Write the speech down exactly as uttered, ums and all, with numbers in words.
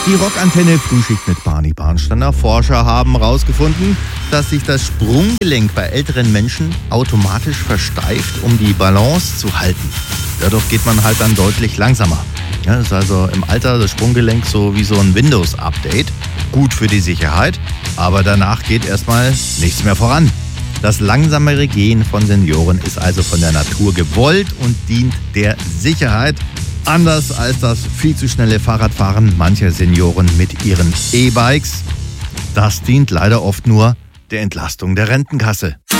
Die Rockantenne Frühschicht mit Barney Barnsteiner. Forscher haben herausgefunden, dass sich das Sprunggelenk bei älteren Menschen automatisch versteift, um die Balance zu halten. Dadurch geht man halt dann deutlich langsamer. Ja, das ist also im Alter das Sprunggelenk so wie so ein Windows-Update. Gut für die Sicherheit, aber danach geht erstmal nichts mehr voran. Das langsamere Gehen von Senioren ist also von der Natur gewollt und dient der Sicherheit. Anders als das viel zu schnelle Fahrradfahren mancher Senioren mit ihren E-Bikes. Das dient leider oft nur der Entlastung der Rentenkasse.